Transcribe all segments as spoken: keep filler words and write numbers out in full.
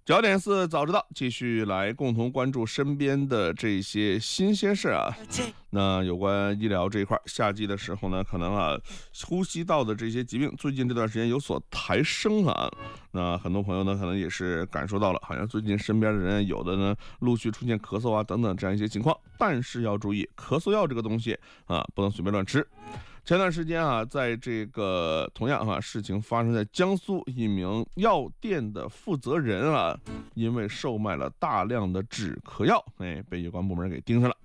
焦点四早知道，继续来共同关注身边的这些新鲜事啊。那有关医疗这一块，夏季的时候呢，可能啊，呼吸道的这些疾病最近这段时间有所抬升啊。那很多朋友呢，可能也是感受到了，好像最近身边的人有的呢陆续出现咳嗽啊等等这样一些情况。但是要注意，咳嗽药这个东西啊，不能随便乱吃。前段时间啊，在这个同样啊事情发生在江苏，一名药店的负责人啊，因为售卖了大量的止咳药，哎，被有关部门给盯上了。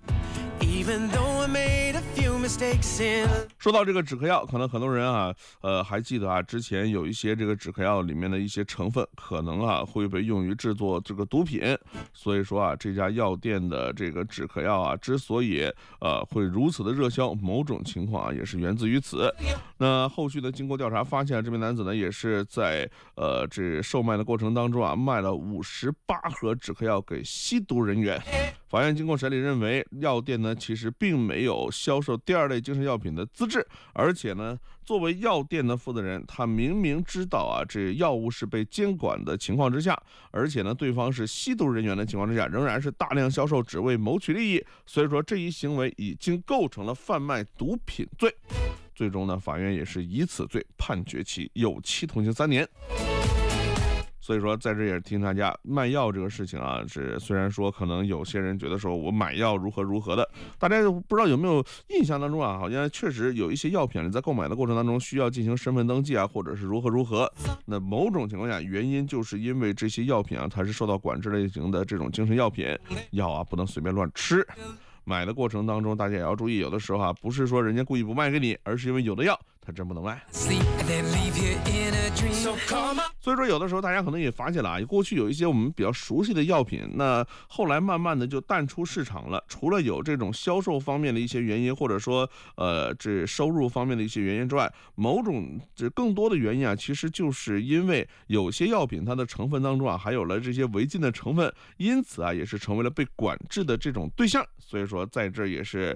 说到这个止咳药，可能很多人啊，呃，还记得啊，之前有一些这个止咳药里面的一些成分，可能啊会被用于制作这个毒品。所以说啊，这家药店的这个止咳药啊，之所以呃会如此的热销，某种情况啊也是源自于此。那后续呢，经过调查发现，这名男子呢也是在呃这售卖的过程当中啊，卖了五十八盒止咳药给吸毒人员。法院经过审理认为，药店呢其实并没有销售第二类精神药品的资质，而且呢，作为药店的负责人，他明明知道啊，这药物是被监管的情况之下，而且呢，对方是吸毒人员的情况之下，仍然是大量销售，只为谋取利益。所以说，这一行为已经构成了贩卖毒品罪。最终呢，法院也是以此罪判决其有期徒刑三年。所以说，在这也提醒大家，卖药这个事情啊，是虽然说可能有些人觉得说我买药如何如何的，大家不知道有没有印象当中啊，好像确实有一些药品在购买的过程当中需要进行身份登记啊，或者是如何如何。那某种情况下，原因就是因为这些药品啊，它是受到管制类型的这种精神药品，药啊不能随便乱吃。买的过程当中，大家也要注意，有的时候啊，不是说人家故意不卖给你，而是因为有的药它真不能卖。所以说，有的时候大家可能也发现了啊，过去有一些我们比较熟悉的药品，那后来慢慢的就淡出市场了。除了有这种销售方面的一些原因，或者说呃这收入方面的一些原因之外，某种这更多的原因啊，其实就是因为有些药品它的成分当中啊，还有了这些违禁的成分，因此啊，也是成为了被管制的这种对象。所以说，在这也是